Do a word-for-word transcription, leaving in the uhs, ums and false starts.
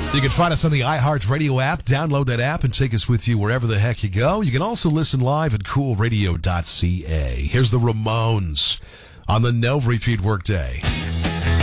You can find us on the iHeartRadio app. Download that app and take us with you wherever the heck you go. You can also listen live at cool radio dot c a. Here's the Ramones on the No Repeat Workday.